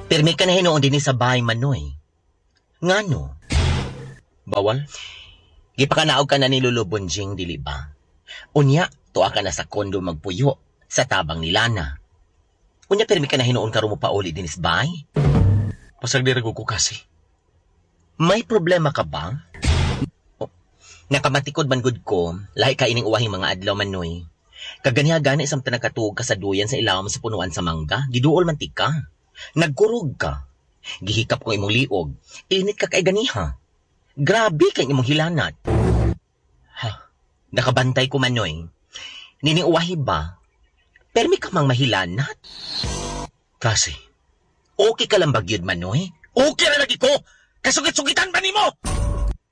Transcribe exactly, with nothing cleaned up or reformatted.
Permi ka na hinoon din sa bahay manoy. Ngano? Bawal? Gipakanaog ka na ni Lolo Bonjing, dili ba? Unya, tuwa ka na sa kondo magpuyo sa tabang ni Lana. Unya, permi ka na hinoon ka rumo pa uli din sa bahay? Pasag dirago ko kasi. May problema ka ba? Oh, nakamatikod man gud ko, lahi ka ining uwahing mga adlaw manoy. Kaganiha gani isang tanakatuog ka sa duyan sa ilawom sa punuan sa mangga, giduol man ti ka. Nagkurog ka. Gihikap ko imong liog. Init ka kay ganiha. Grabe kay imong hilanat. Ha, nakabantay ko manoy. Nining uwahi ba? Permi ka mang mahilanat? Kasi. Okay ka lang bagyod manoy? Okay na lagi ko! Kasugit-sugitan ba nimo?